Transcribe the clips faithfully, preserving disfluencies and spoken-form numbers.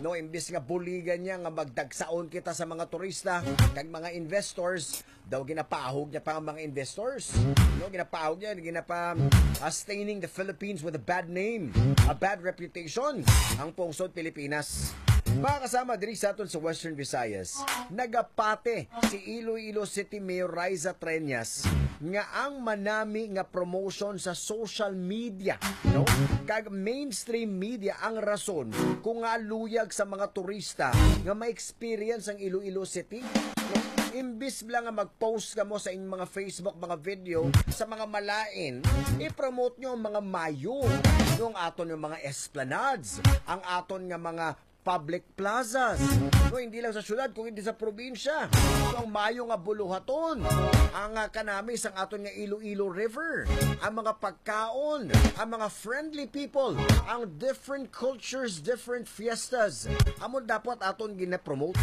no, imbis nga buligan niya nga magdagsaon kita sa mga turista kag mga investors, daw ginapahog niya pa ang mga investors. No, ginapahog niya, ginapa uh, staining the Philippines with a bad name, a bad reputation ang pungsod Pilipinas. Mga kasama diri sa aton sa Western Visayas, nagapate si Iloilo City Mayor Raisa Treñas nga ang manami nga promotion sa social media, no? Kag mainstream media ang rason kung nga luyag sa mga turista nga ma-experience ang Iloilo City, no? Imbis lang nga mag-post ka mo sa inyong mga Facebook, mga video, sa mga malain, i-promote nyo ang mga mayo, yung aton yung mga esplanades, ang aton nga mga public plazas. No, hindi lang sa syudad, kung hindi sa probinsya. So, ang mayo nga buluhaton, ang uh, kanamis, ang aton nga Iloilo River, ang mga pagkaon, ang mga friendly people, ang different cultures, different fiestas. Amon dapat aton gina-promote.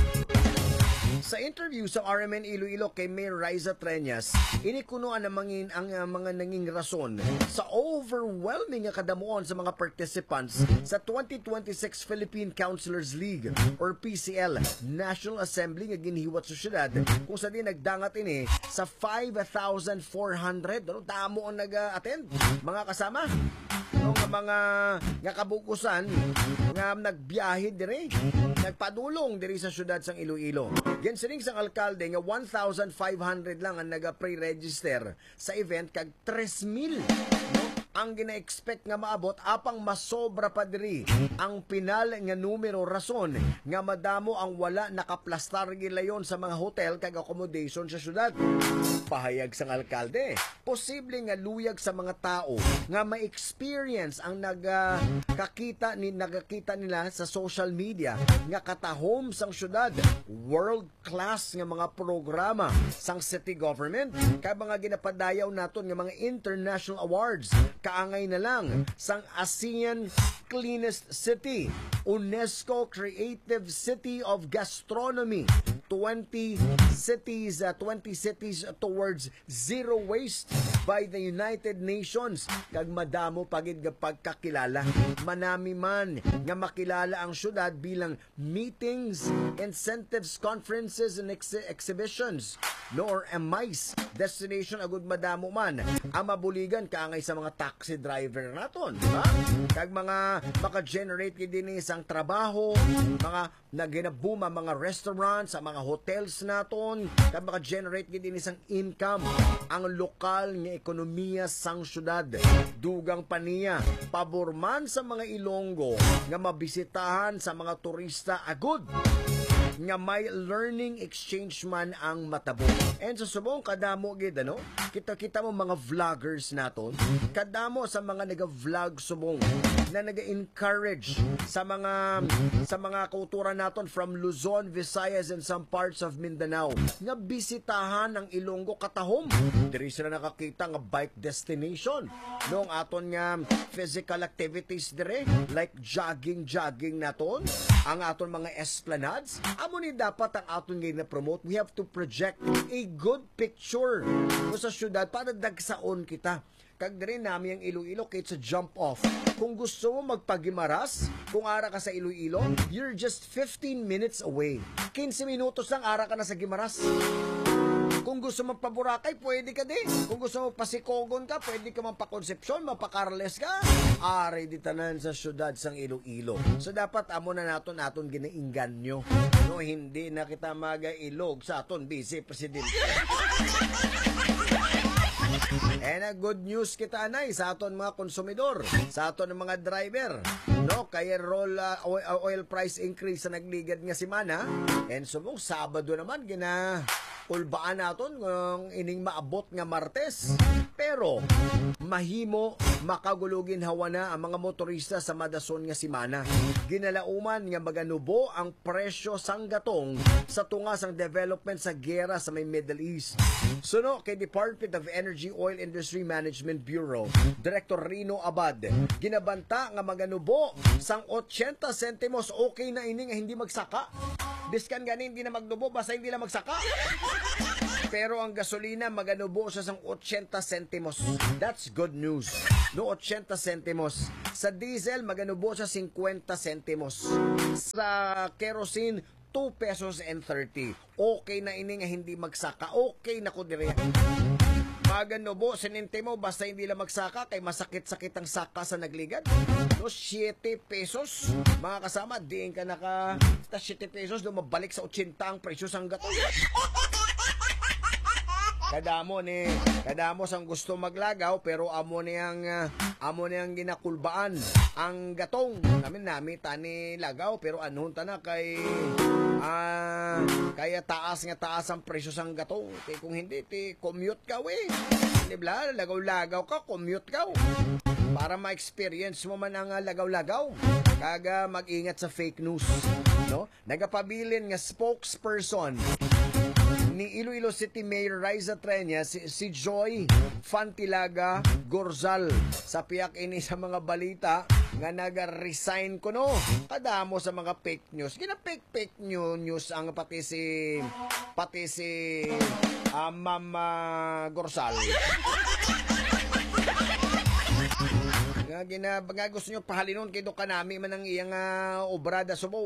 Sa interview sa R M N Iloilo kay Mayor Raisa Treñas, inikunuan ang, mangin, ang uh, mga nanging rason sa overwhelming nga kadamuon sa mga participants sa twenty twenty-six Philippine Councilors League or P C L National Assembly nga ginhiwat sa syudad, kung sa di nagdangat ini sa five thousand four hundred, ano, damo ang nag-attend, mga kasama. No, nga mga nga kabukusan nga nagbiyahe dire, nagpadulong diri sa syudad sang Iloilo. Yan sining sang alkalde nga one thousand five hundred lang ang naga-pre-register sa event kag three mil, no? Ang gina-expect nga maabot apang masobra pa diri ang pinal nga numero rason nga madamo ang wala nakaplastar gilayon sa mga hotel kag accommodation sa syudad. Pahayag sang alkalde, posible nga luyag sa mga tao nga ma-experience ang nagakakita ni nagakita nila sa social media nga katahom sang syudad, world class nga mga programa sang city government kay mga ginapadayaw naton nga mga international awards. Kaangay na lang sang ASEAN Cleanest City, UNESCO Creative City of Gastronomy, twenty cities, uh, twenty cities towards zero waste by the United Nations. Kag madamo pagid nga pagkakilala, manami man nga makilala ang syudad bilang meetings, incentives, conferences and ex exhibitions, no, or M I C E destination agud madamo man ang mabuligan kaangay sa mga taxi driver naton, ha? Kag mga maka-generate kid din isang trabaho, mga naginabuma mga restaurants, sa mga hotels naton, kag maka-generate kid din isang income ang lokal nga ekonomiya sang syudad. Dugang paniya paborman sa mga Ilonggo nga mabisitahan sa mga turista agud nga may learning exchange man ang matabo. And sa subong kadamo gid, ano, kita-kita mo mga vloggers naton, kadamo sa mga naga-vlog subong na naga-encourage sa mga sa mga kultura naton from Luzon, Visayas and some parts of Mindanao nga bisitahan ang Ilonggo katahom. Diri sila nakakita nga bike destination, no, ang aton nga physical activities dire like jogging jogging naton, ang aton mga esplanades. Amo ni dapat ang aton nga na-promote. We have to project a good picture sa syudad para dagsaon kita. Kag diri nami ang Iloilo kay sa jump off. Kung gusto mo magpagimaras, kung ara ka sa Iloilo, you're just fifteen minutes away. fifteen minutos lang ara ka na sa Gimaras. Kung gusto mo paburakay, pwede ka din. Kung gusto mo pasikogon ka, pwede ka mapakonsepsyon, mapakarles ka. Ari di tanan sa syudad sang Iloilo. So dapat amo na naton aton ginainganyo. No, hindi na kita magailog sa aton Vice Presidente. And a good news kita anay sa aton mga konsumidor, sa aton mga driver, no, kaya roll uh, oil price increase sa nagligad nga semana, and subong Sabado naman gina ulbaan naton ng ining maabot nga Martes. Pero mahimo makagulugin hawa na ang mga motorista sa madason nga semana. Ginalauman nga maganubo ang presyo sang gatong sa tunga sang development sa gera sa may Middle East. Suno kay Department of Energy Oil Industry Management Bureau, Director Rino Abad, ginabanta nga maganubo sang eighty centimos okay na ini nga hindi magsaka. Biskan gani hindi na magnubo basta hindi na magsaka. Pero ang gasolina maganubo sa sang eighty centimos. That's good news. No, eighty centimos. Sa diesel maganubo sa fifty centimos. Sa kerosene two pesos and thirty. Okay na ini nga hindi magsaka. Okay na ko dire. Maganubo, sinintimo, basta hindi lang magsaka, kay masakit-sakit ang saka sa nagligad. No, seven pesos. Mga kasama, diin ka naka, ta seven pesos, lumabalik sa eighty ang presyo sang gato. Kadamo ni, kadamo sang gusto maglagaw, pero amo niyang, uh, amo niyang ginakulbaan ang gatong. Namin nami tani lagaw, pero anhon ta na kay, Ah, kaya taas nga taas ang presyo sang gatong. Kaya kung hindi, ti commute ka we. Di ba? Lagaw-lagaw ka, commute ka. Para ma-experience mo man ang lagaw-lagaw. Kaga mag-ingat sa fake news. No? Nagapabilin nga spokesperson ni Iloilo City Mayor Raisa Treñas, si, si Joy Fantilaga Gorzal. Sa piyak ini sa mga balita nga nag-resign ko no. Kadamo sa mga fake news. Gina-fake-fake news, news ang pati si pati si uh, Mama Gorzal. Nga gina nga gusto nyo pahalinon kay do kanami man ang iyang uh, obrada Subo.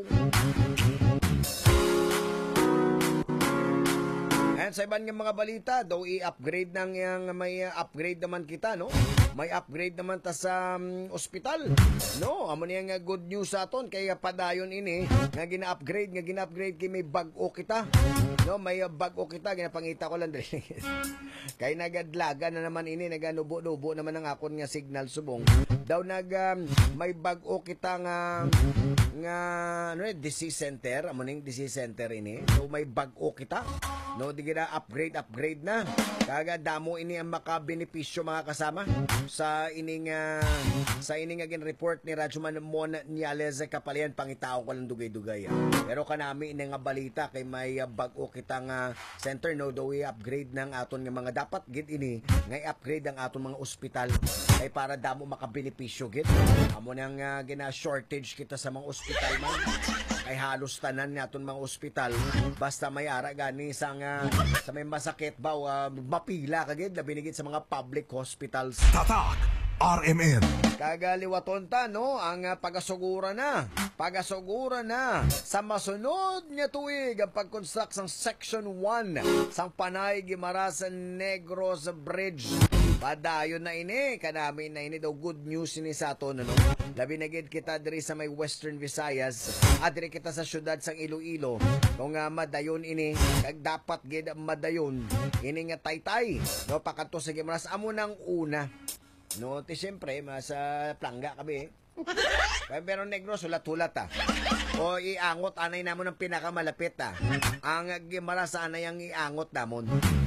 And sa iban ng mga balita, daw i-upgrade ng yung, may uh, upgrade naman kita, no? May upgrade naman ta sa um, ospital, no? Amo niya nga good news sa aton, kaya padayon ini, nga gina-upgrade, nga gina-upgrade kay may bag-o kita, no? May uh, bag-o kita, ginapangita ko lang dali. Kaya nagadlaga na naman ini, naganubo-nubo naman ang akon nga signal subong. Daw nag, um, may bag-o kita nga, nga, ano eh, disease center, amo ning disease center ini, so may bag-o kita, no? Di gina upgrade upgrade na kaga damo ini ang makabenepisyo mga kasama sa ining uh, sa ining agin report ni Radyoman Mon Niales Kapalian pangitao ko lang dugay-dugay pero kanami ini nga balita kay may uh, bag-o kita nga center no daw i-upgrade ng aton nga mga dapat gid ini nga i-upgrade ang aton mga ospital kay para damo makabenepisyo gid amo nang uh, gina shortage kita sa mga ospital man kay halos tanan naton mga ospital basta may ara gani sang uh, sa may masakit ba uh, mapila kagid labi na gid sa mga public hospitals. Tatak R M N. Kagaliwaton ta no ang uh, pagasugura na. Pagasugura na sa masunod nga tuig ang pag-construct sang Section one sang Panay Guimarasan Negros Bridge. Padayon na ini, kanami na ini daw good news ini sa aton no. Labi na gid kita diri sa may Western Visayas, at diri kita sa syudad sang Iloilo. Kung nga madayon ini, kag dapat gid madayon ini nga taytay. No pakanto sa Guimaras amo nang una. No, ti siyempre mas uh, plangga kami. Kaya pero negro sulat-hulat ah. O iangot anay namon ang pinakamalapit ah. Ang Guimaras anay ang iangot namon.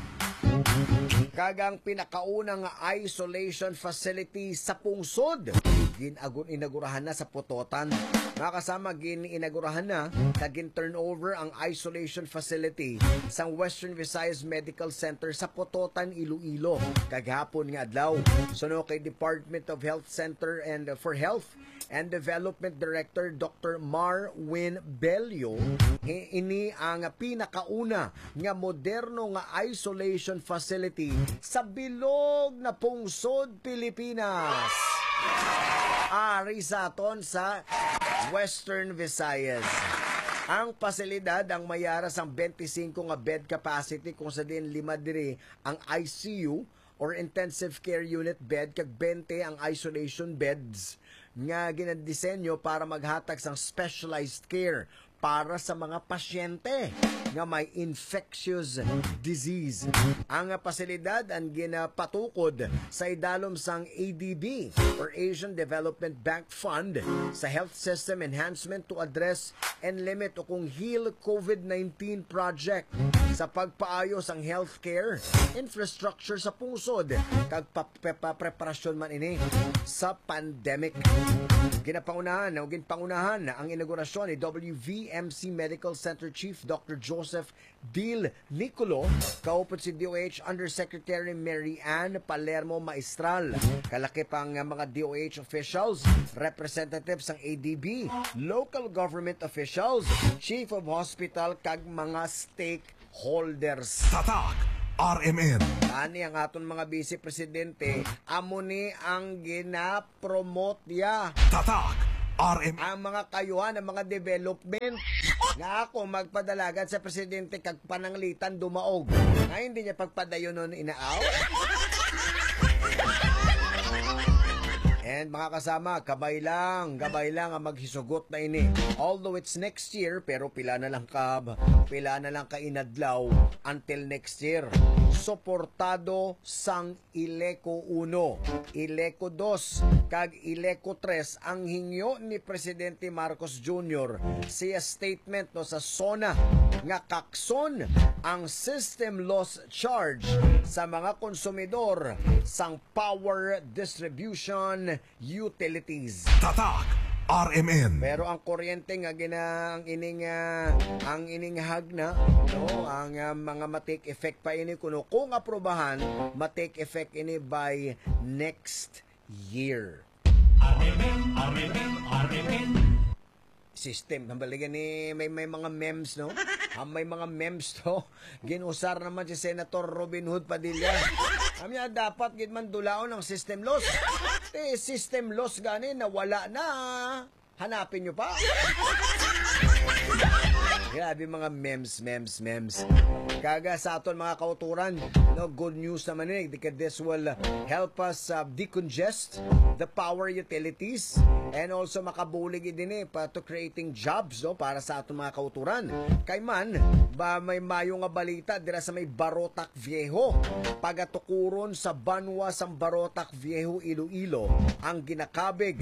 Kagang pinakaunang isolation facility sa pungsod. Ginagun inagurahan na sa Pototan. Mga kasama, gin-inagurahan na kagin turnover ang isolation facility sa Western Visayas Medical Center sa Pototan, Iloilo. Kaghapon nga adlaw. Suno kay Department of Health Center and uh, for Health and Development Director Doctor Marwin Bello, ini ang pinakauna nga moderno nga isolation facility sa bilog na pungsod Pilipinas. Ari sa aton sa Western Visayas. Ang pasilidad ang mayara sang twenty-five nga bed capacity kung sa din lima diri ang I C U or intensive care unit bed kag twenty ang isolation beds nga ginadisenyo para maghatag sang specialized care para sa mga pasyente nga may infectious disease. Ang pasilidad ang ginapatukod sa idalom sang A D B or Asian Development Bank Fund sa Health System Enhancement to Address and Limit o kung Heal COVID nineteen Project sa pagpaayos ang healthcare infrastructure sa pungsod kag preparasyon man ini sa pandemic. Ginapangunahan o ginpangunahan ang inaugurasyon ni W V M C Medical Center Chief Doctor Joseph Dil Nicolo, kaupod si D O H Undersecretary Mary Ann Palermo Maestral, kalaki pang mga D O H officials, representatives ng A D B, local government officials, chief of hospital kag mga stakeholders. Tatak R M N. Ani ang aton mga vice presidente, amo ni ang gina-promote ya. Tatak R M N. Ang mga kayuhan, ang mga development nga ako magpadalagan sa presidente kag pananglitan dumaog. Nga hindi niya pagpadayon nun inaaw. And mga kasama, kabay lang, kabay lang ang maghisugot na ini. Although it's next year, pero pila na lang ka, pila na lang ka inadlaw until next year. Soportado sang Ileco one, Ileco two, kag Ileco three ang hingyo ni Presidente Marcos Junior siya statement no sa SONA nga kakson ang system loss charge sa mga konsumidor sang power distribution utilities. Tatak R M N. Pero ang kuryente nga gina ang ining uh, ang ining hagna no ang uh, mga ma-take effect pa ini kuno kung aprobahan ma-take effect ini by next year. R M N, R M N, R M N. System nambaligan ni may may mga memes no. Ang may mga memes to ginusar naman si Senator Robin Hood Padilla. Amya dapat gid man dulaon ang system loss. Eh, system loss gani na wala na. Hanapin nyo pa. Grabe mga memes, memes, memes. Kaga sa aton mga kauturan, no, good news naman eh, because this will help us uh, decongest the power utilities and also makabulig din eh pa to creating jobs no, para sa aton mga kauturan. Kay man, ba may mayo nga balita dira sa may Barotac Viejo. Pagatukuron sa Banwa sang Barotac Viejo, Iloilo, ang ginakabig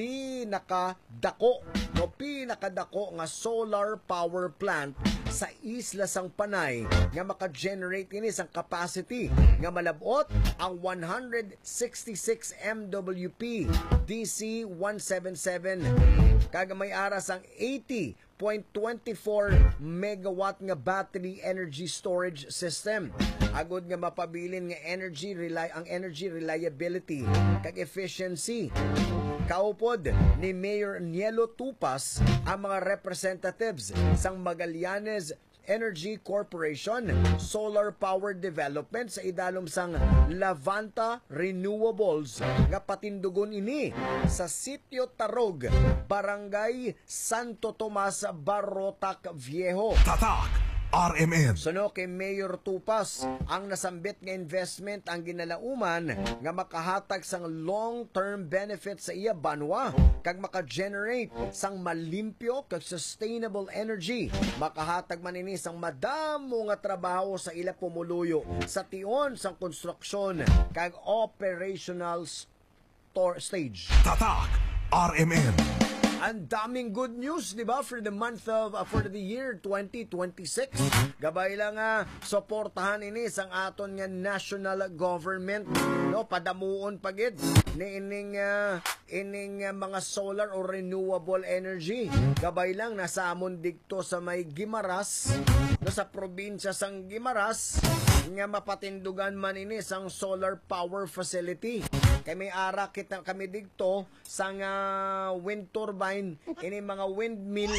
pinakadako no pinakadako nga solar power plant sa isla sang Panay nga maka-generate ini sang capacity nga malabot ang one hundred sixty-six megawatt peak D C one seventy-seven kaga may aras ang eighty point two four megawatt nga battery energy storage system. Agod nga mapabilin nga energy rely ang energy reliability kag efficiency. Kaupod ni Mayor Nielo Tupas ang mga representatives sang Magallanes Energy Corporation Solar Power Development sa idalom sang Lavanta Renewables nga patindugon ini sa Sitio Tarog, Barangay Santo Tomas, Barotac Viejo. Tatak R M N. Suno kay Mayor Tupas ang nasambit nga investment ang ginalauman nga makahatag sang long-term benefit sa iya banwa kag maka-generate sang malimpyo kag sustainable energy. Makahatag man ini sang madamo nga trabaho sa ila pumuluyo sa tion sang konstruksyon kag operational store stage. Tatak R M N. Ang daming good news, di ba, for the month of, uh, for the year twenty twenty-six. Gabay lang nga, uh, suportahan ini sang aton nga national government, no, padamuon pagid ni ining, uh, ining uh, mga solar or renewable energy. Gabay lang, nasa amon dikto sa may Guimaras, no, sa probinsya sang Guimaras, nga mapatindugan man ini sang solar power facility. Kay may ara kita kami dikto sang uh, wind turbine ini mga windmill.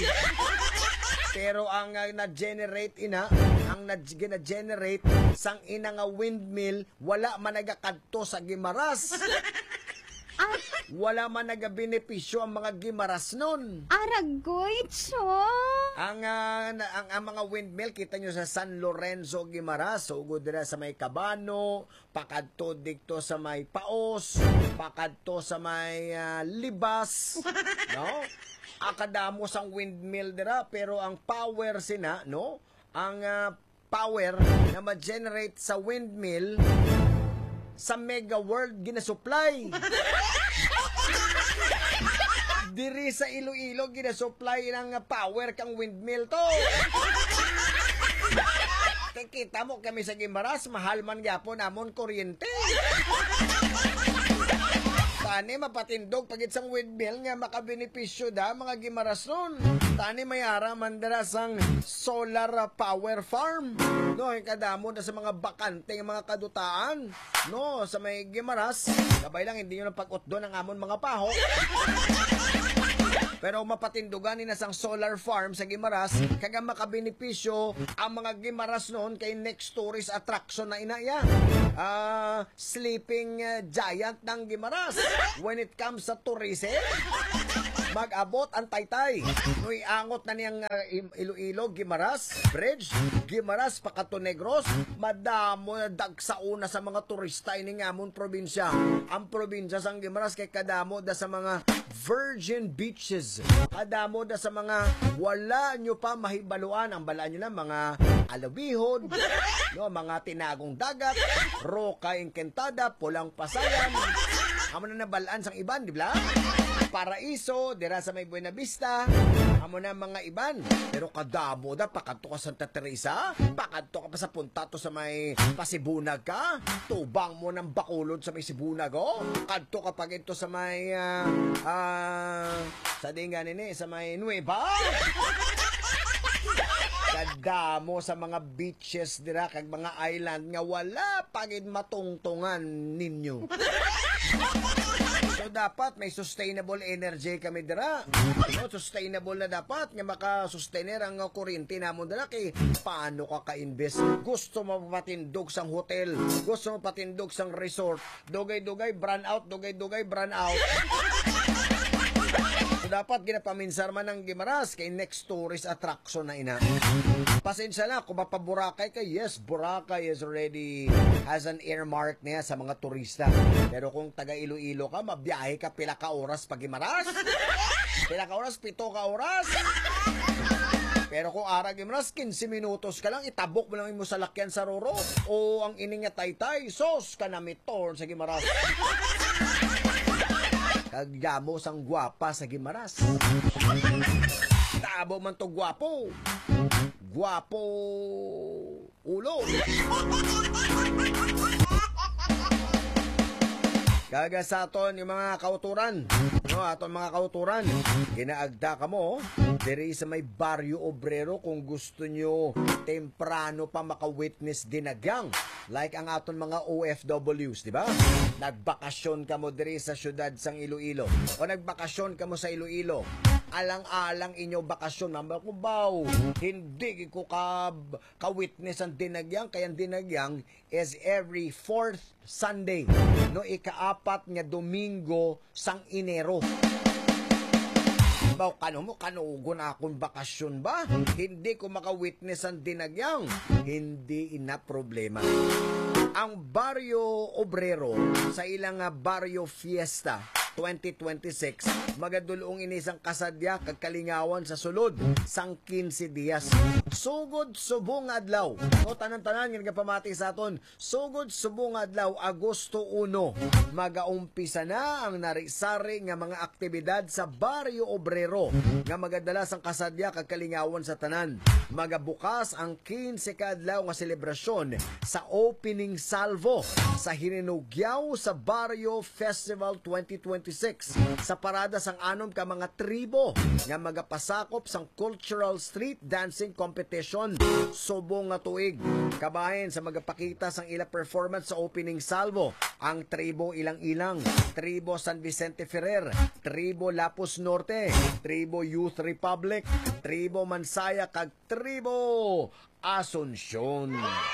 Pero ang uh, na-generate ina, ang na-generate sang ina nga windmill wala man nagakadto sa Guimaras. Wala man nagabenepisyo ang mga Guimaras nun. Aragoy, so? Ang, uh, na, ang, ang mga windmill, kita nyo sa San Lorenzo, Guimaras, sugod dira sa may Cabano, pakadto dikto sa may Paos, pakadto sa may uh, Libas, no? Akadamo sang windmill dira, pero ang power sina, no? Ang uh, power na ma-generate sa windmill, sa Mega World ginasupply. Diri sa Iloilo ginasupply ng power kang windmill to. Kita mo kami sa Guimaras, mahal man gyapon namon kuryente. Tani mapatindog pagit sang windmill nga makabenepisyo da mga Guimaras nun. Tani may ara man dara sang solar power farm. No, kadamo na sa mga bakante ng mga kadutaan. No, sa may Guimaras, kabay lang hindi nyo napag-utdo ng amon mga paho. Pero mapatindugan ni na sang solar farm sa Gimaras, kaga makabenepisyo ang mga Gimaras noon kay next tourist attraction na inaya. Ah, sleeping uh, giant ng Gimaras. When it comes sa tourism, mag-abot ang Taytay. Noy angot na niyang uh, Iloilo, Gimaras, Bridge, Gimaras, Pacato Negros, madamo na dagsauna sa mga turista ini nga amon probinsya. Ang probinsya sang Gimaras kay kadamo da sa mga virgin beaches. Kadamo da sa mga wala nyo pa mahibaluan. Ang balaan nyo na mga alabihod, no, mga tinagong dagat, roca encantada, pulang pasayan. Amo na nabalaan sang iban, di ba? Paraiso, dira sa may Buena Vista, amo na mga iban. Pero kadamo da, pakadto ka Santa Teresa, pakadto ka pa sa Puntato sa may Pasibunag ka, tubang mo ng Bacolod sa may Sibunag, oh. Kadto ka pag ito sa may, ah, uh, uh, sa dinga nini, sa may Nueva. Kadamo sa mga beaches dira, kag mga island nga wala pagid matungtungan ninyo. So dapat may sustainable energy kami dira. No, sustainable na dapat nga maka-sustainer ang kuryente namon dira kay paano ka ka-invest? Gusto mo patindog sang hotel, gusto mo patindog sang resort, dugay-dugay brand out, dugay-dugay brand out. So dapat ginapaminsar man ng Gimaras kay next tourist attraction na ina. Pasensya na kung mapaburakay ka, yes, Boracay is already has an earmark niya sa mga turista. Pero kung taga Iloilo ka, mabiyahe ka pila ka oras pag Gimaras. Pila ka oras, pito ka oras. Pero kung ara Gimaras, fifteen minutos ka lang, itabok mo lang mo sa lakyan sa Roro. O ang ining nga Taytay, sos ka na mitor sa Gimaras. Kagamo sang gwapa sa Gimaras. Tabo man to gwapo. Gwapo ulo. Kaga sa aton yung mga kauturan, no, aton mga kauturan, ginaagda ka mo, diri sa may Barrio Obrero kung gusto nyo temprano pa maka-witness dinagyang. Like ang aton mga O F Ws, di ba? Nagbakasyon ka mo diri sa syudad sang Iloilo. O nagbakasyon ka mo sa Iloilo. Alang-alang inyo bakasyon, mama ko baw, hindi ko ka, ka-witness ang dinagyang, kaya ang dinagyang is every fourth Sunday, no, ikaapat nga Domingo sang Enero. Baw, kano mo, kanugo na akong bakasyon ba? Hindi ko maka-witness ang dinagyang. Hindi ina problema. Ang Barrio Obrero sa ilang Barrio Fiesta twenty twenty-six, magadulong inisang kasadya kagkalingawan sa sulod sang quince dias. Sugod subong adlaw. O tanan-tanan nga pamati sa aton. Sugod subong adlaw Agosto uno, magaumpisa na ang narisari nga mga aktibidad sa Barrio Obrero nga magadala sang kasadya kagkalingawan sa tanan. Magabukas ang quince ka adlaw nga selebrasyon sa opening salvo sa Hininugyaw sa Barrio Festival twenty twenty-six sa parada sang anom ka mga tribo nga magapasakop sang cultural street dancing competition subong nga tuig. Kabahin sa magapakita sang ila performance sa opening salvo ang tribo Ilang-Ilang, tribo San Vicente Ferrer, tribo Lapus Norte, tribo Youth Republic, tribo Mansaya kag tribo Asuncion.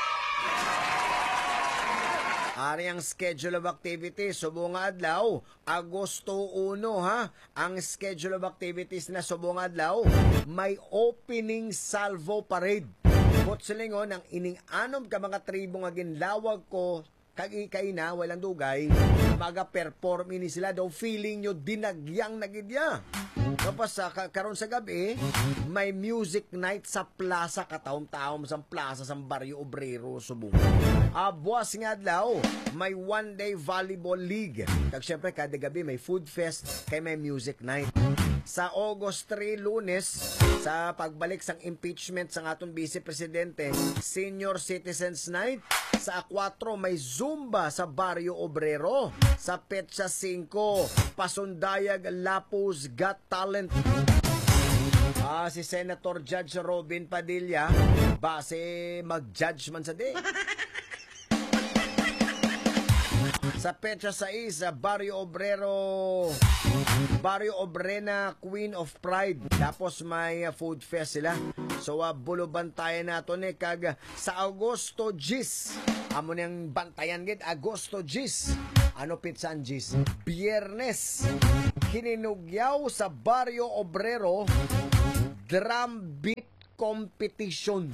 Ari ang schedule of activities subong adlaw Agosto uno, ha. Ang schedule of activities na subong adlaw may opening salvo parade. Botselingon ang ining anom ka mga tribo nga ginlawag ko kag-ikay na walang dugay, maga-perform ini sila daw feeling nyo dinagyang nagidya. Tapos sa karon sa gabi, may music night sa plaza kataom-taom sa plaza sa Barrio Obrero Subong. Abuas nga adlaw, may one day volleyball league. Kag syempre kada gabi may food fest kay may music night. Sa August three, Lunes, sa pagbalik sang impeachment sang atong Vice Presidente, Senior Citizens Night. Sa four, may Zumba sa Barrio Obrero. Sa Petsa five, Pasundayag Lapus Got Talent. Ah, si Senator Judge Robin Padilla, base mag-judge man sa day. Sa petsa sais, sa Barrio Obrero, Barrio Obrena, Queen of Pride. Tapos may uh, food fest sila. So, uh, bulubantayan nato ni kag sa Agosto Gis. Amo niyang bantayan gid Agosto Gis. Ano pitsan Gis? Biyernes. Hininugyaw sa Barrio Obrero drum beat competition.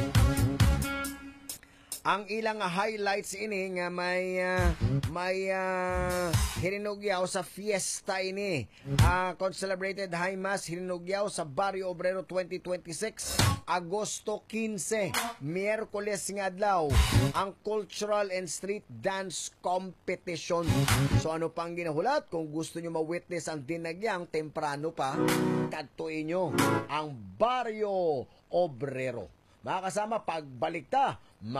Ang ilang highlights ini nga may uh, may uh, hininugyaw sa fiesta ini. Uh, celebrated High Mass hininugyaw sa Barrio Obrero twenty twenty-six, Agosto quince, Miyerkules nga adlaw, ang Cultural and Street Dance Competition. So ano pang ginahulat? Kung gusto nyo ma-witness ang dinagyang temprano pa, kadtuin nyo ang Barrio Obrero. Mga kasama, pagbalik ta,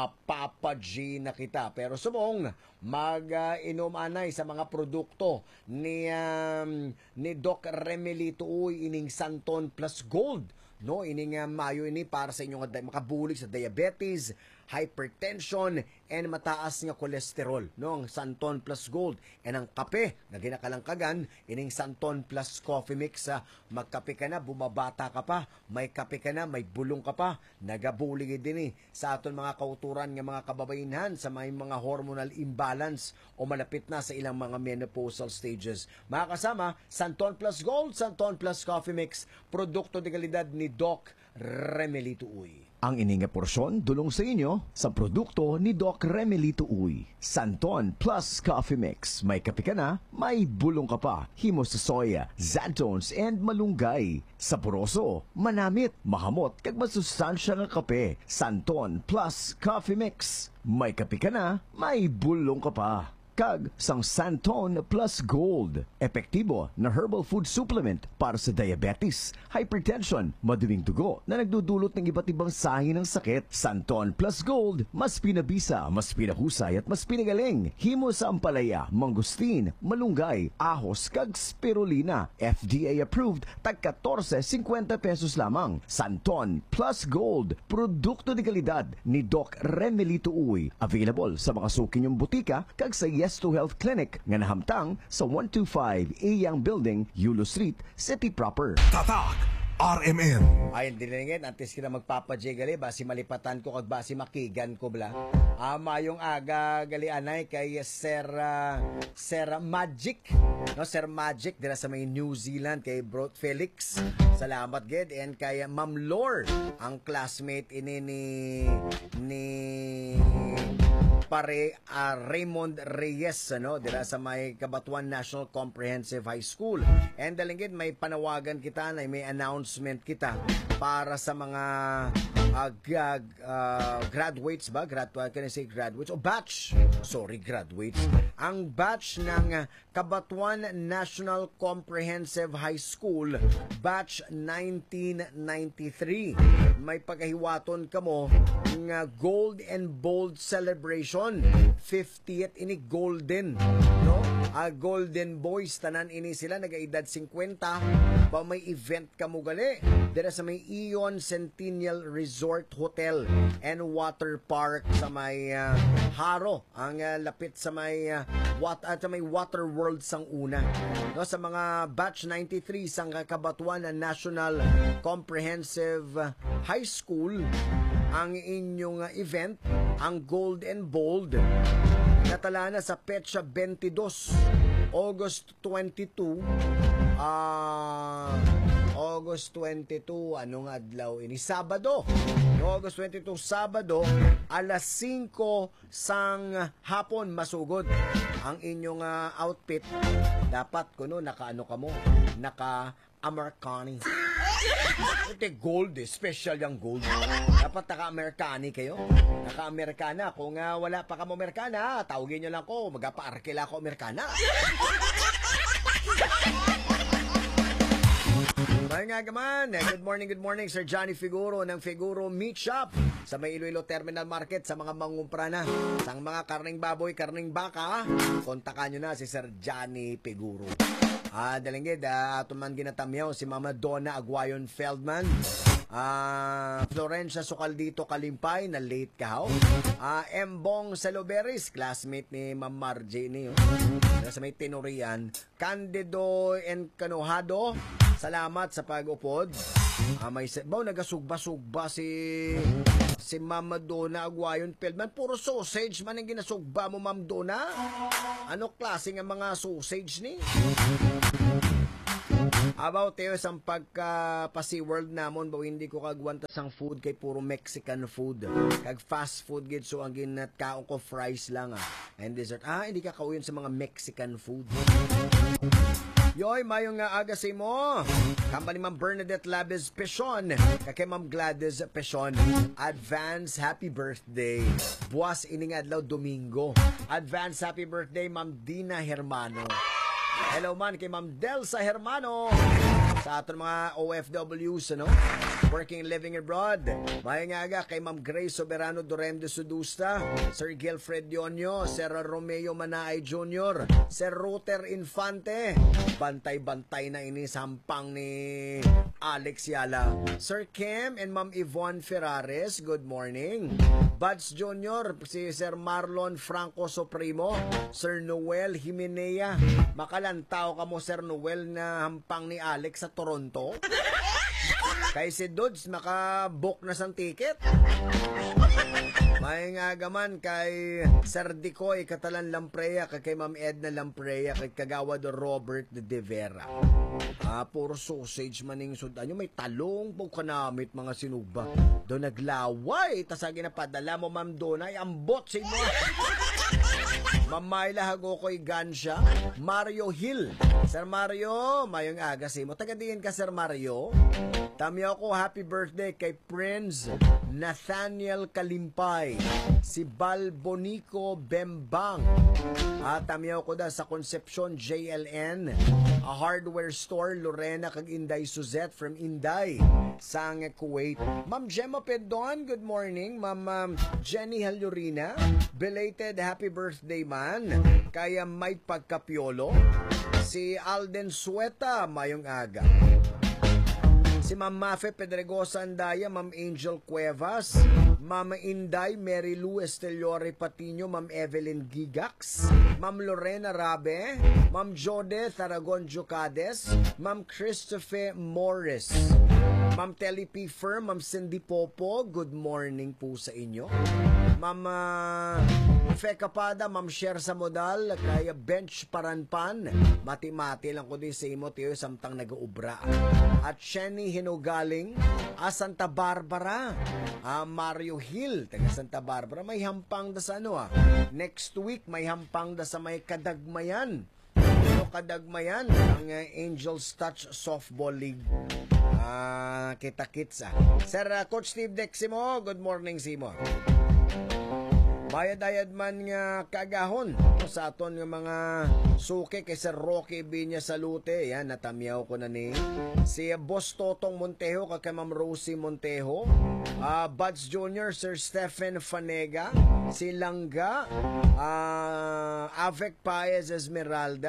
mapapa-G na kita. Pero sumong, mag-inom uh, anay sa mga produkto ni, um, ni Doc Remelito Uy, ining Santon Plus Gold. No, ining uh, mayo ini para sa inyong makabulig sa diabetes, hypertension, and mataas nga kolesterol. No, ang Santon Plus Gold. And ang kape na ginakalangkagan, ining Santon Plus Coffee Mix. Uh, magkape ka na, bumabata ka pa. May kape ka na, may bulong ka pa. Nagabulig din eh sa aton mga kauturan ng mga kababainhan sa may mga hormonal imbalance o malapit na sa ilang mga menopausal stages. Mga kasama, Santon Plus Gold, Santon Plus Coffee Mix, produkto de kalidad ni Doc Remelito Uy. Ang ininga porsyon dulong sa inyo sa produkto ni Doc Remelito Uy. Santon Plus Coffee Mix. May kape ka na, may bulong ka pa. Himo sa soya, xanthones, and malunggay. Saporoso, manamit, mahamot, kag masustansya nga kape. Santon Plus Coffee Mix. May kape ka na, may bulong ka pa. Kag sang Santon Plus Gold. Epektibo na herbal food supplement para sa diabetes, hypertension, maduming dugo na nagdudulot ng iba't ibang sahi ng sakit. Santon Plus Gold, mas pinabisa, mas pinahusay at mas pinagaling. Himo sa ampalaya, mangustin, malunggay, ahos, kag spirulina. F D A approved, tag fourteen fifty pesos lamang. Santon Plus Gold, produkto de kalidad ni Doc Remelito Uy. Available sa mga suki niyong butika kag sa Yes to Health Clinic nga nahamtang sa one twenty-five Iyang Building, Yulo Street, City Proper. Tatak R M N. Ay, hindi na nga, antes kita magpapaje gali, basi malipatan ko kag basi makigan ko bla. Ah, mayong aga gali anay kay Sir uh, Sir Magic. No, Sir Magic dira sa may New Zealand kay Bro Felix. Salamat gid, and kay Ma'am Lore, ang classmate ini ni ni pare uh, Raymond Reyes, ano, dira sa may Cabatuan National Comprehensive High School. And dalingid may panawagan kita na may announcement kita para sa mga uh, g- uh, graduates ba? Grad can I say graduates? O batch. Sorry, graduates. Ang batch ng Cabatuan National Comprehensive High School, batch nineteen ninety-three. May pagkahiwaton kamo ng Gold and Bold Celebration. fiftieth ini golden, no? A Golden Boys tanan ini sila nagaedad fifty pa may event kamo gali dira sa may Ion Centennial Resort Hotel and Water Park sa may uh, Haro, ang uh, lapit sa may uh, wat at sa may Water World sang una, no? Sa mga batch ninety-three sang Cabatuan National Comprehensive High School, ang inyong uh, event, ang Gold and Bold, natalana sa petsa twenty-two, August twenty-two, ah, uh, August twenty-two, anong adlaw ini? Sabado. August twenty-two, Sabado, alas singko sang hapon masugod. Ang inyong uh, outfit, dapat kuno naka ano kamo, naka Americani. Ito gold eh, special yung gold. Dapat naka-Americani kayo. Naka-Americana. Kung uh, wala pa ka mo Americana, tawagin nyo lang ko. Magpa-arkila ko Americana. May nga gaman. Good morning, good morning, Sir Johnny Figuro ng Figuro Meat Shop sa may Iloilo Terminal Market sa mga mangumpra na. Sa mga karning baboy, karning baka, kontakan nyo na si Sir Johnny Figuro. Ah, dalingid, ah, ato man ginatamyaw si Mama Donna Aguayon Feldman. Ah, Florencia Socaldito Kalimpay na late kahaw. Ah, Embong Saloberis, classmate ni Ma'am Margie ni. Oh. Sa may tinurian. Candido Encanojado, salamat sa pag-upod. Ah, may baw nagasugba-sugba si si Ma'am Donna Aguayon Feldman. Puro sausage man ang ginasugba mo, Ma'am Donna. Ano klase ng mga sausage ni? About tayo sa pagka-pasi world namon, ba hindi ko kagwanta sang food kay puro Mexican food. Kag fast food gid, so ang ginatkaon ko fries lang ah. And dessert. Ah, hindi ka kauyon sa mga Mexican food. Yoy, mayong nga aga si mo. Kamba ni Ma'am Bernadette Labez Peson. Kay Ma'am Gladys Peson. Advance happy birthday. Buwas ining adlaw Domingo. Advance happy birthday Ma'am Dina Hermano. Hello man kay Ma'am Delsa Hermano. Sa aton mga O F Ws, ano? Working and living abroad. Mayang aga kay Ma'am Grace Soberano Dorem de Sudusta, Sir Gilfred Dionyo, Sir Romeo Manaay Junior, Sir Ruter Infante. Bantay-bantay na ini sampang ni Alex Yala. Sir Kim and Ma'am Yvonne Ferrares, good morning. Buds Junior, si Sir Marlon Franco Soprimo, Sir Noel Jimenea. Makalantaw ka mo, Sir Noel, na hampang ni Alex sa Toronto. Kay si Dudes, makabook na sang ticket. May nga gaman kay Sir Dicoy Katalan Lampreya, kay Ma'am Edna Lampreya, kay Kagawad Robert de Vera. Ah, puro sausage maning sudan nyo. May talong po kanamit mga sinuba. Doon naglaway. Tasagi na padala mo, Ma'am Donay. Ambot sa inyo. Mamayla hago ko'y gansya. Mario Hill. Sir Mario, mayong aga si mo. Tagadiin ka, Sir Mario. Tamyo ko, happy birthday kay Prince Nathaniel Kalimpay. Si Balbonico Bembang. At tamyo ko da sa Concepcion J L N. A hardware store, Lorena kag Inday Suzette from Inday, sang Kuwait. Ma'am Gemma Pedon, good morning. Ma'am um, Jenny Halurina, belated happy birthday man. Kaya may pagkapiolo. Si Alden Sueta, mayong aga. Si Ma'am Mafe Pedregosa Andaya, Ma'am Angel Cuevas, Ma'am Inday Mary Lou Esteliore Patino, Ma'am Evelyn Gigax, Ma'am Lorena Rabe, Ma'am Jodeth Aragon Jocades, Ma'am Christopher Morris, Ma'am Telly P. Firm, Ma'am Cindy Popo, good morning po sa inyo. Ma'am uh, Fe Kapada, Ma'am Sher sa modal, kaya Bench Paranpan, mati-mati lang ko din sa imo, tiyo samtang nag-uubra. At Shenny Hinugaling, a Santa Barbara, a Mario Hill, taga Santa Barbara, may hampang da sa ano ah. Next week, may hampang da sa may Kadagmayan. Ano Kadagmayan? Ang uh, Angels Touch Softball League. Ah, uh, kita-kits ah. Sir uh, Coach Steve Deximo, good morning Simo. Bayad-ayad man nga kagahon sa aton nga mga suki kay Sir Rocky Binya Salute. Yan, natamyaw ko na ni si Boss Totong Montejo kay Ma'am Rosie Montejo, uh, Buds Junior, Sir Stephen Fanega, si Langga, uh, Avec Paez Esmeralda,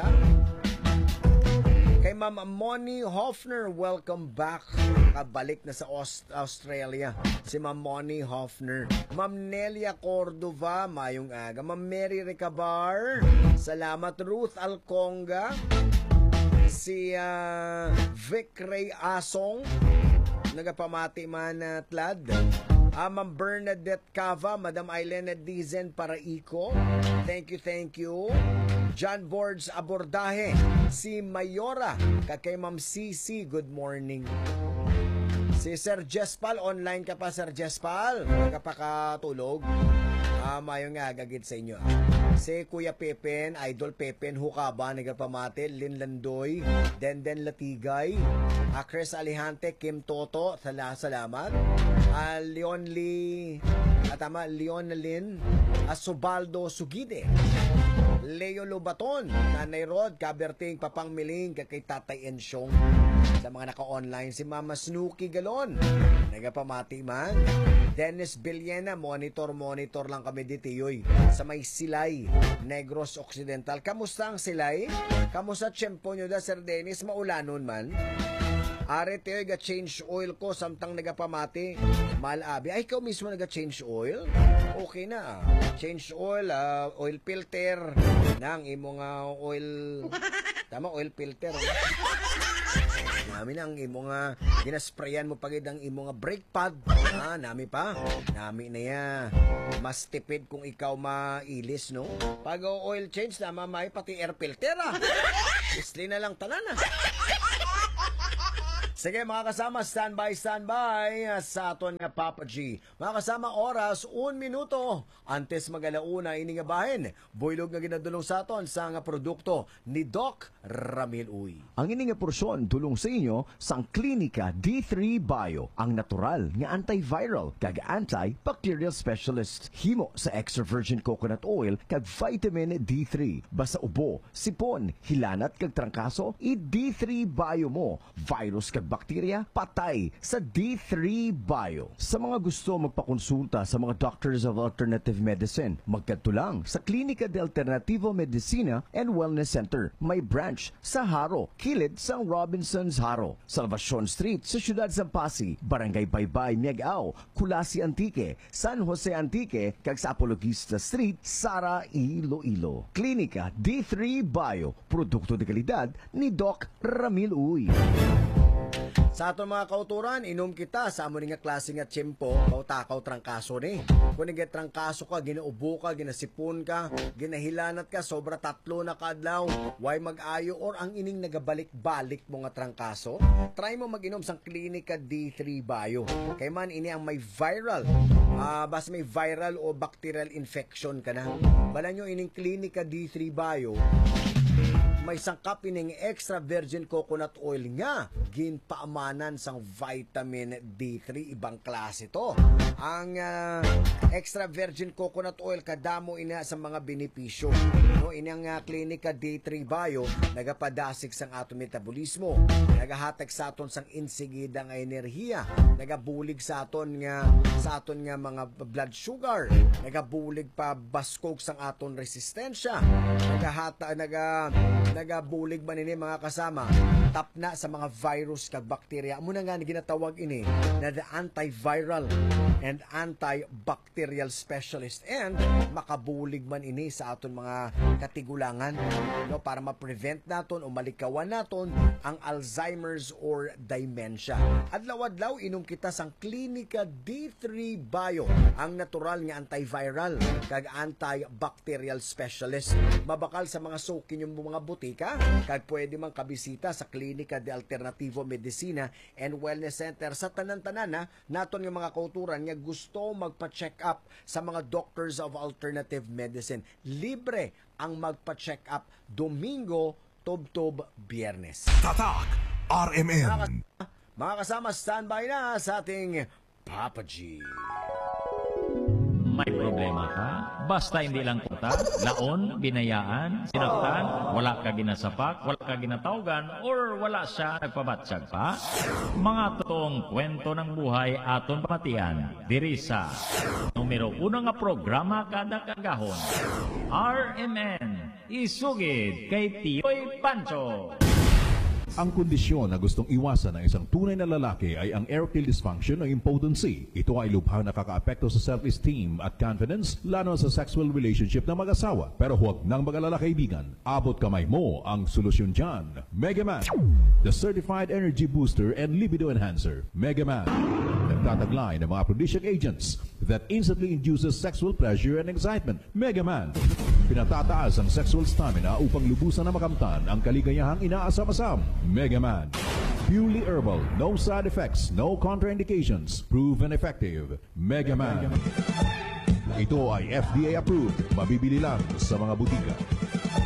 kay Ma'am Moni Hoffner, welcome back. Kabalik na sa Aust- Australia. Si Ma'am Moni Hoffner. Ma'am Nelia Cordova, mayong aga. Ma'am Mary Recabar, salamat. Ruth Alconga. Si uh, Vic Ray Asong, nagapamati man uh, tlad. Uh, Ma'am Bernadette Cava, Madam Ailena Dizen Paraiko, thank you, thank you. John Borges Abordahe, si Mayora, kay Ma'am Cici, good morning. Si Sir Jespal, online ka pa Sir Jespal, magkapakatulog. Ah, mayong nga gagit sa inyo. Si Kuya Pepen, Idol Pepen Hukaba, nagapamati, Lin Landoy, Denden Latigay, ah, Chris Alejante, Kim Toto, sala, salamat. Ah, Leon Lee, at tama, Leon Lin, ah, Subaldo Sugide, Leo Lubaton, Nanay Rod, Kaberting, Papang Miling, kay Tatay Ensyong, sa mga naka-online, si Mama Snooki Galon, nagapamati man. Dennis Villena, monitor, monitor lang kami dito, yoy, sa may Silay, Negros Occidental. Kamusta ang Silay? Kamusta tiyempo nyo da, Sir Dennis? Maulanon man? Are tayo ga-change oil ko samtang nagapamati. Malabi. Ay, ikaw mismo naga-change oil? Okay na. Change oil, uh, oil filter, nang imong uh, oil... Tama, oil filter. Nami na ang imong uh, ginasprayan mo pagid ang imong uh, brake pad. Ah, nami pa. Nami na ya. Mas tipid kung ikaw mailis, no? Pag oil change, nama may pati air filter, ah. Isli na lang tanan, ah. Sige mga kasama, standby, standby sa aton nga Papa G. Mga kasama, oras, un minuto. Antes magalauna, ini nga bahin. Buylog nga ginadulong sa aton sa nga produkto ni Doc Ramil Uy. Ang ini nga porsyon dulong sa inyo sang Klinika D three Bio, ang natural nga antiviral kag antibacterial specialist. Himo sa extra virgin coconut oil kag vitamin D three. Basta ubo, sipon, hilanat kag trangkaso, i D three Bio mo. Virus kag bakterya, patay sa D three Bio. Sa mga gusto magpakonsulta sa mga doctors of alternative medicine, magkadto lang sa Klinika de Alternativo Medicina and Wellness Center. May branch sa Haro, kilid sang Robinson's Haro. Salvacion Street sa Siyudad Sampasi, Barangay Baybay, Miagao, Kulasi Antique, San Jose Antique, kag sa Apologista Street, Sara, Iloilo. Klinika D three Bio, produkto de kalidad ni Doc Ramil Uy. Sa aton mga kauturan, inom kita sa amo nga klase nga tiyempo, kautakaw trangkaso ni. Kung nga trangkaso ka, ginaubo ka, ginasipon ka, ginahilanat ka, sobra tatlo na kadlaw, why mag-ayo or ang ining nagabalik-balik mo nga trangkaso, try mo mag-inom sang Klinika D three Bio. Kay man ini ang may viral, uh, basta may viral o bacterial infection ka na. Bala nyo ining Klinika D three Bio, may sangkap ining extra virgin coconut oil nga ginpaamanan sang vitamin D three, ibang klase to. Ang uh, extra virgin coconut oil kadamo ina sa mga benepisyo, no? Ining uh, Klinika D three Bio nagapadasig sang aton metabolismo, nagahatag sa aton sang insigida nga enerhiya, nagabulig sa aton nga sa aton nga mga blood sugar, nagabulig pa baskog sang aton resistensya, nagahata naga nagabulig man ini mga kasama, tapna sa mga virus kag bakterya. Amo na nga ginatawag ini na the antiviral and antibacterial specialist, and makabulig man ini sa aton mga katigulangan, no, para ma-prevent naton o malikawan naton ang Alzheimer's or dementia. Adlaw-adlaw inom kita sang Klinika D three Bio, ang natural nga antiviral kag antibacterial specialist. Mabakal sa mga suki yung mga butika, kag pwede man kabisita sa Klinika de Alternativo Medicina and Wellness Center. Sa tanan-tanan na naton nga mga kauturan nga gusto magpa-check up sa mga doctors of alternative medicine, libre ang magpa-check up Domingo, Tubtob, Biyernes. Tatak R M N. Mga kasama, mga kasama, standby na sa ating Papa G. May problema ka? Basta hindi lang kita, laon, binayaan, sinaktan, wala ka ginasapak, wala ka ginatawgan, or wala siya nagpabatsyag pa? Mga totoong kwento ng buhay aton pamatian, diri sa numero uno nga programa kada kagahon. R M N, isugid kay Tioy Pancho. Ang kondisyon na gustong iwasan ng isang tunay na lalaki ay ang erectile dysfunction o impotency. Ito ay lubhang nakakaapekto sa self-esteem at confidence, lalo sa sexual relationship ng mag-asawa. Pero huwag nang mag-alala, kaibigan. Abot kamay mo ang solusyon dyan. Megaman, the certified energy booster and libido enhancer. Megaman, nagtataglay ng mga aphrodisiac agents that instantly induces sexual pleasure and excitement. Megaman, pinatataas ang sexual stamina upang lubusan na makamtan ang kaligayahang inaasam-asam. Megaman, purely herbal, no side effects, no contraindications, proven effective. Megaman. Ito ay F D A approved, mabibili lang sa mga butika.